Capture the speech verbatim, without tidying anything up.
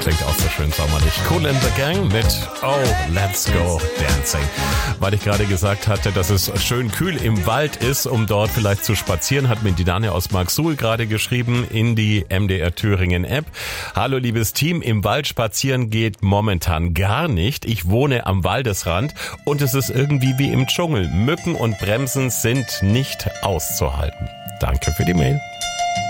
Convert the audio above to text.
Klingt auch so schön sommerlich. Kool and the Gang mit Oh, Let's Go Dancing. Weil ich gerade gesagt hatte, dass es schön kühl im Wald ist, um dort vielleicht zu spazieren, hat mir die Daniel aus Marksuhl gerade geschrieben in die M D R Thüringen App. Hallo liebes Team, im Wald spazieren geht momentan gar nicht. Ich wohne am Waldesrand und es ist irgendwie wie im Dschungel. Mücken und Bremsen sind nicht auszuhalten. Danke für die Mail.